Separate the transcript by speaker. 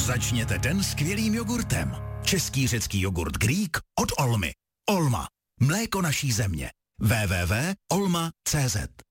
Speaker 1: Začněte den skvělým jogurtem. Český řecký jogurt Greek od Olmy. Olma. Mléko naší země. www.olma.cz